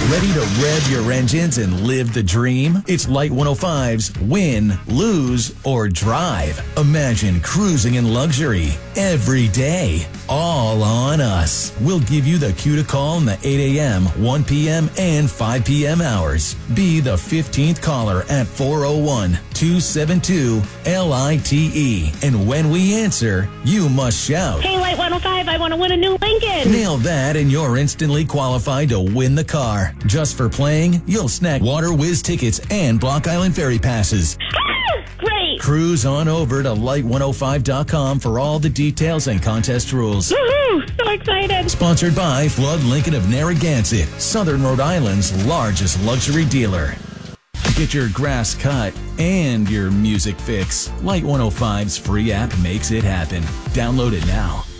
Ready to rev your engines and live the dream? It's Light 105's Win, Lose, or Drive. Imagine cruising in luxury every day. All on us. We'll give you the cue to call in the 8 a.m., 1 p.m., and 5 p.m. hours. Be the 15th caller at 401-272-LITE. And when we answer, you must shout, "Hey, Light 105, I want to win a new Lincoln." Nail that and you're instantly qualified to win the car. Just for playing, you'll snag Water Whiz tickets and Block Island Ferry passes. Great. Cruise on over to light105.com for all the details and contest rules. Woohoo! So excited. Sponsored by Flood Lincoln of Narragansett, Southern Rhode Island's largest luxury dealer. Get your grass cut and your music fix. Light 105's free app makes it happen. Download it now.